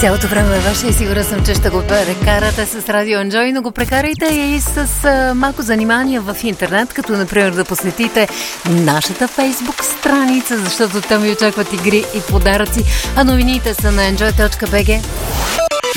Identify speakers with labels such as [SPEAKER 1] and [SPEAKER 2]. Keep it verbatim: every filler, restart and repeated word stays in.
[SPEAKER 1] Цялото време е ваше и сигурна съм, че ще го прекарате с Радио Enjoy, но го прекарайте и с а, малко занимания в интернет, като например да посетите нашата фейсбук страница, защото там ви очакват игри и подаръци, а новините са на enjoy точка би джи.